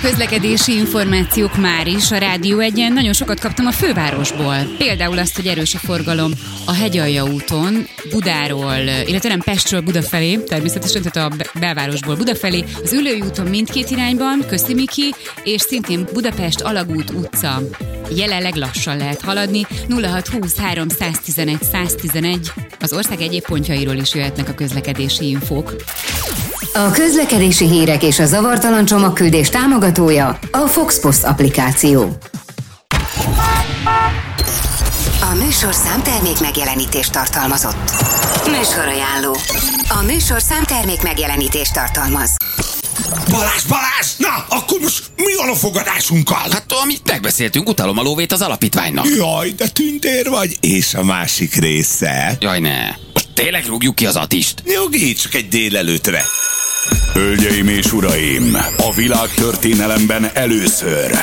Közlekedési információk már is a Rádió Egyen. Nagyon sokat kaptam a fővárosból. Például azt, hogy erős a forgalom a Hegyalja úton, Budáról, illetve nem Pestről Buda felé, természetesen, tehát a belvárosból Buda felé, az Üllői úton mindkét irányban, Köszi Miki, és szintén Budapest Alagút utca. Jelenleg lassan lehet haladni, 0620 311 111. Az ország egyéb pontjairól is jöhetnek a közlekedési infók. A közlekedési hírek és a zavartalan csomagküldés támogatója a Foxpost applikáció. A műsorszám termék megjelenítést tartalmazott. Műsorajánló. A műsorszám termék megjelenítést tartalmaz. Balázs! Na, akkor most mi van a fogadásunkkal? Hát, amit megbeszéltünk, utalom a lóvét az alapítványnak. Jaj, de tündér vagy. És a másik része? Jaj, ne. Most tényleg rúgjuk ki az Attist? Nyugi, csak egy délelőtre. Hölgyeim és uraim, a világtörténelemben először